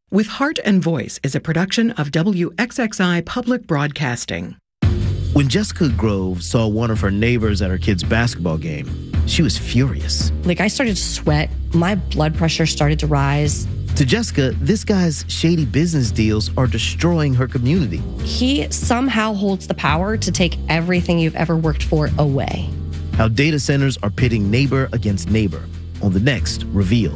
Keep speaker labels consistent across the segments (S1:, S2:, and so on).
S1: With Heart and Voice is a production of WXXI Public Broadcasting.
S2: When Jessica Grove saw one of her neighbors at her kid's basketball game, she was furious.
S3: I started to sweat. My blood pressure started to rise.
S2: To Jessica, this guy's shady business deals are destroying her community.
S3: He somehow holds the power to take everything you've ever worked for away.
S2: How data centers are pitting neighbor against neighbor on the next Reveal.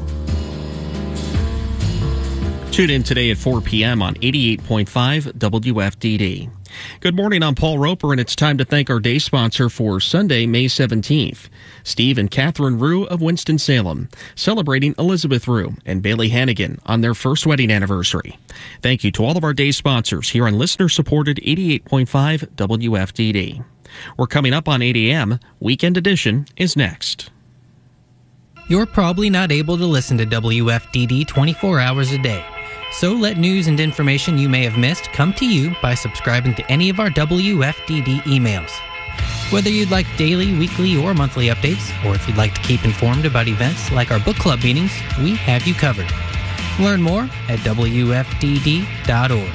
S4: Tune in today at 4 p.m. on 88.5 WFDD. Good morning, I'm Paul Roper, and it's time to thank our day sponsor for Sunday, May 17th. Steve and Catherine Rue of Winston-Salem, celebrating Elizabeth Rue and Bailey Hannigan on their first wedding anniversary. Thank you to all of our day sponsors here on listener-supported 88.5 WFDD. We're coming up on 8 a.m. Weekend Edition is next.
S5: You're probably not able to listen to WFDD 24 hours a day. So let news and information you may have missed come to you by subscribing to any of our WFDD emails. Whether you'd like daily, weekly, or monthly updates, or if you'd like to keep informed about events like our book club meetings, we have you covered. Learn more at WFDD.org.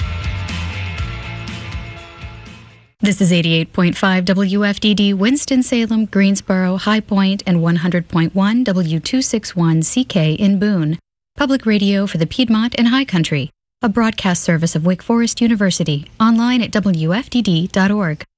S6: This is 88.5 WFDD, Winston-Salem, Greensboro, High Point, and 100.1 W261CK in Boone. Public radio for the Piedmont and High Country. A broadcast service of Wake Forest University. Online at WFDD.org.